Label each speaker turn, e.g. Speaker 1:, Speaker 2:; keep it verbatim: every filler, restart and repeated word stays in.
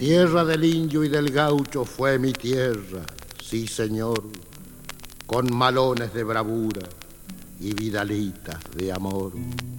Speaker 1: Tierra del indio y del gaucho fue mi tierra, sí señor, con malones de bravura y vidalitas de amor.